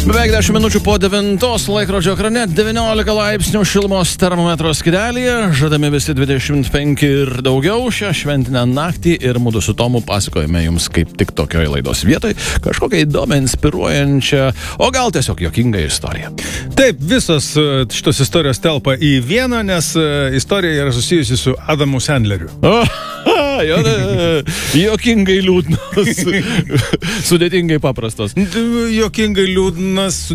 Beveik 10 minučių po 9 laikrodžio ekrane, 19 laipsnių šilumos termometro skydelyje, žadami visi 25 ir daugiau šią šventinę naktį ir mudu su Tomu pasakojame jums kaip tik tokioje laidos vietoj kažkokią įdomią, inspiruojančią, o gal tiesiog juokingą istoriją. Taip, visos šitos istorijos telpa į vieną, nes istorija yra susijusi su Adamu Sandleriu. Juokingai liūdnas, sudėtingai paprastas. Juokingai liūdnas,